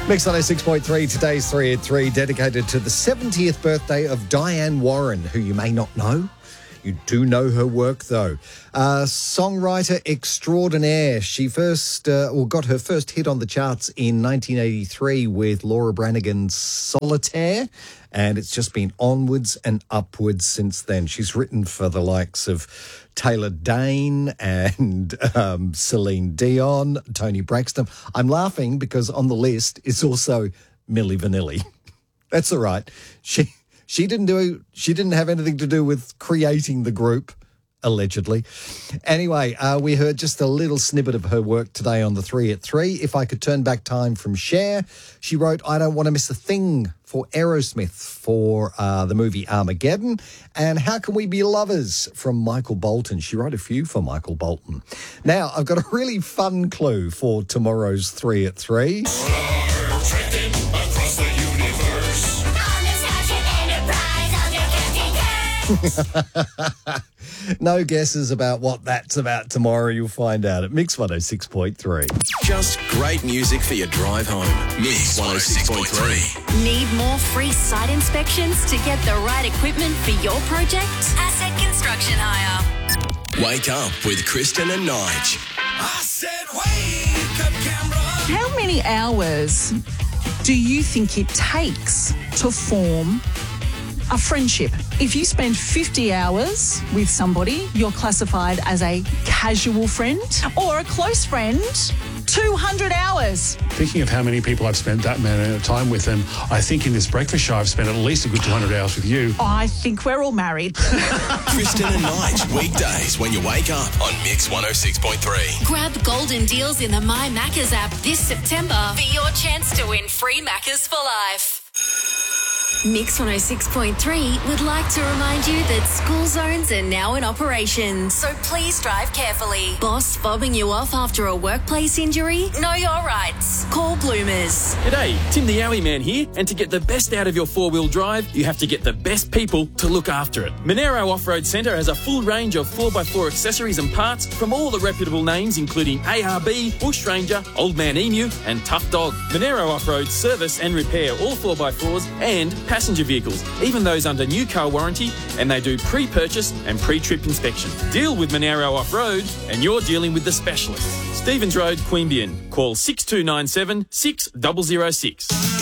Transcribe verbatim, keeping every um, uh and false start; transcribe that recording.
Mix one oh six point three, today's three at three, dedicated to the seventieth birthday of Diane Warren, who you may not know. You do know her work, though. Uh, songwriter extraordinaire. She first, uh, or got her first hit on the charts in nineteen eighty-three with Laura Branigan's Solitaire, and it's just been onwards and upwards since then. She's written for the likes of Taylor Dayne and um, Celine Dion, Toni Braxton. I'm laughing because on the list is also Milli Vanilli. That's all right. She she didn't do she didn't have anything to do with creating the group, allegedly. Anyway, uh, we heard just a little snippet of her work today on the three at three. If I could turn back time from Cher, she wrote "I Don't Want to Miss a Thing" for Aerosmith for uh, the movie Armageddon, and "How Can We Be Lovers" from Michael Bolton. She wrote a few for Michael Bolton. Now, I've got a really fun clue for tomorrow's three at three. No guesses about what that's about tomorrow. You'll find out at Mix one oh six point three. Just great music for your drive home. Mix one oh six point three. Need more free site inspections to get the right equipment for your project? Asset Construction Hire. Wake up with Kristen and Nige. I said wake up, Canberra. How many hours do you think it takes to form a friendship? If you spend fifty hours with somebody, you're classified as a casual friend, or a close friend, two hundred hours. Thinking of how many people I've spent that amount of time with, and I think in this breakfast show I've spent at least a good two hundred hours with you. I think we're all married. Kristen and Nige, weekdays when you wake up on Mix one oh six point three. Grab golden deals in the My Maccas app this September for your chance to win free Maccas for life. Mix one oh six point three would like to remind you that school zones are now in operation, so please drive carefully. Boss fobbing you off after a workplace injury? Know your rights. Call Bloomers. G'day, Tim the Yowie Man here, and to get the best out of your four-wheel drive, you have to get the best people to look after it. Monero Off-Road Centre has a full range of four by four accessories and parts from all the reputable names including A R B, Bush Ranger, Old Man Emu and Tough Dog. Monero Off-Road service and repair all four by fours and passenger vehicles, even those under new car warranty, and they do pre-purchase and pre-trip inspection. Deal with Monero Off-Road and you're dealing with the specialist. Stevens Road, Queanbeyan. Call six two nine seven, six zero zero six.